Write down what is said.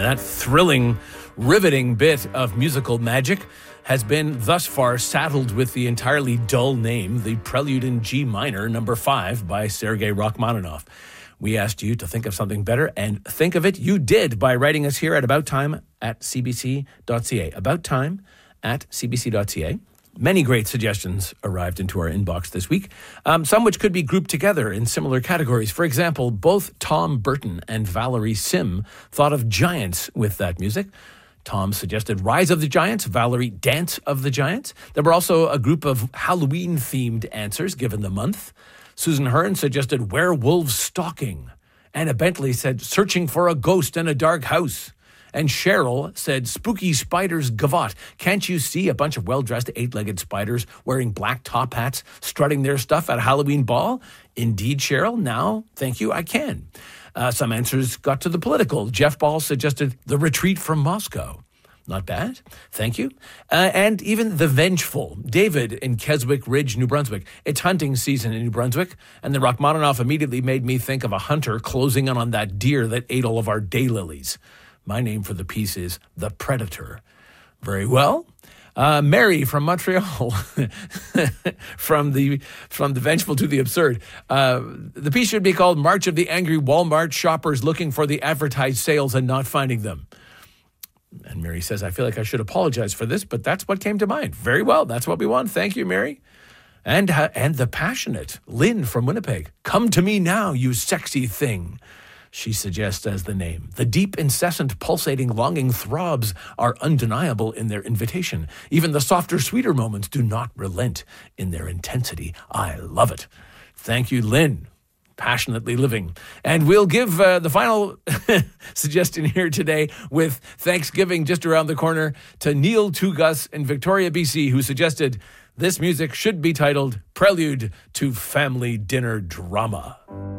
That thrilling, riveting bit of musical magic has been thus far saddled with the entirely dull name, the Prelude in G minor, number 5 by Sergei Rachmaninoff. We asked you to think of something better, and think of it you did by writing us here at abouttime@cbc.ca. abouttime@cbc.ca. Many great suggestions arrived into our inbox this week, some which could be grouped together in similar categories. For example, both Tom Burton and Valerie Sim thought of giants with that music. Tom suggested Rise of the Giants, Valerie Dance of the Giants. There were also a group of Halloween-themed answers given the month. Susan Hearn suggested Werewolves Stalking. Anna Bentley said Searching for a Ghost in a Dark House. And Cheryl said Spooky Spiders Gavotte. Can't you see a bunch of well-dressed eight-legged spiders wearing black top hats strutting their stuff at a Halloween ball? Indeed, Cheryl. Now, thank you, I can. Some answers got to the political. Jeff Ball suggested The Retreat from Moscow. Not bad. Thank you. And even The Vengeful. David in Keswick Ridge, New Brunswick. It's hunting season in New Brunswick, and the Rachmaninoff immediately made me think of a hunter closing in on that deer that ate all of our daylilies. My name for the piece is The Predator. Very well. Mary from Montreal, from the vengeful to the absurd. The piece should be called March of the Angry Walmart Shoppers Looking for the Advertised Sales and Not Finding Them. And Mary says, I feel like I should apologize for this, but that's what came to mind. Very well. That's what we want. Thank you, Mary. And the passionate Lynn from Winnipeg. Come to me now, you sexy thing. She suggests as the name. The deep, incessant, pulsating, longing throbs are undeniable in their invitation. Even the softer, sweeter moments do not relent in their intensity. I love it. Thank you, Lynn. Passionately living. And we'll give the final suggestion here today with Thanksgiving just around the corner to Neil Tugas in Victoria, BC, who suggested this music should be titled Prelude to Family Dinner Drama.